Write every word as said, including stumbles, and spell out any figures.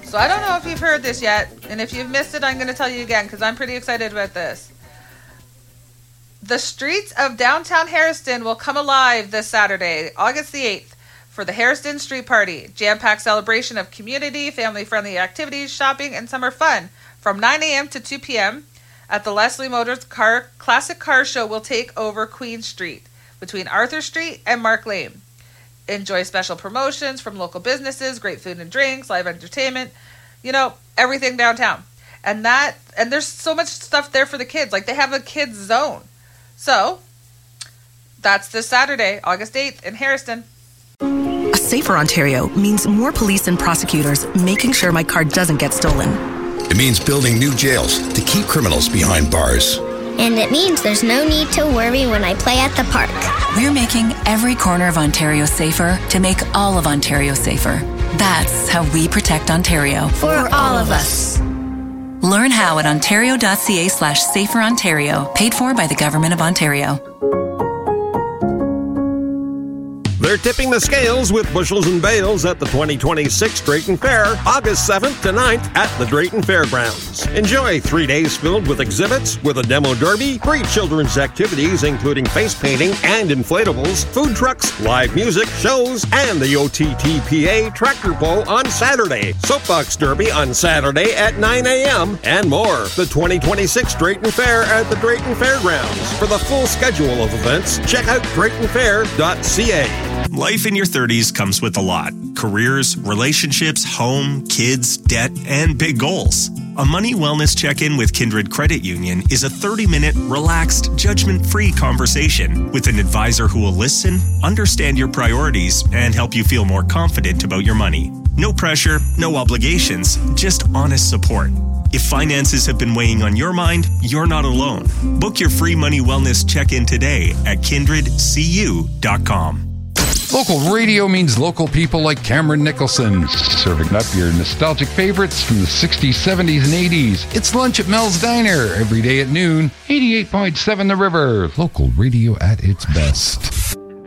So I don't know if you've heard this yet, and if you've missed it, I'm going to tell you again because I'm pretty excited about this. The streets of downtown Harrison will come alive this Saturday, August the eighth, for the Harrison Street Party, jam-packed celebration of community, family-friendly activities, shopping, and summer fun. From nine a.m. to two p.m. at the Leslie Motors Car Classic Car Show will take over Queen Street between Arthur Street and Mark Lane. Enjoy special promotions from local businesses, great food and drinks, live entertainment, you know, everything downtown. And that, and there's so much stuff there for the kids. Like, they have a kids zone. So, that's this Saturday, August eighth in Harrison. A safer Ontario means more police and prosecutors making sure my car doesn't get stolen. It means building new jails to keep criminals behind bars. And it means there's no need to worry when I play at the park. We're making every corner of Ontario safer to make all of Ontario safer. That's how we protect Ontario. For all of us. Learn how at ontario.ca slash safer Ontario. Paid for by the Government of Ontario. They're tipping the scales with bushels and bales at the twenty twenty-six Drayton Fair, August seventh to ninth at the Drayton Fairgrounds. Enjoy three days filled with exhibits, with a demo derby, great children's activities including face painting and inflatables, food trucks, live music, shows, and the O T T P A tractor pull on Saturday, soapbox derby on Saturday at nine a.m., and more. The twenty twenty-six Drayton Fair at the Drayton Fairgrounds. For the full schedule of events, check out drayton fair dot c a. Life in your thirties comes with a lot. Careers, relationships, home, kids, debt, and big goals. A money wellness check-in with Kindred Credit Union is a thirty-minute, relaxed, judgment-free conversation with an advisor who will listen, understand your priorities, and help you feel more confident about your money. No pressure, no obligations, just honest support. If finances have been weighing on your mind, you're not alone. Book your free money wellness check-in today at kindred c u dot com. Local radio means local people like Cameron Nicholson, serving up your nostalgic favorites from the sixties, seventies, and eighties. It's lunch at Mel's Diner every day at noon. eighty-eight point seven The River, local radio at its best.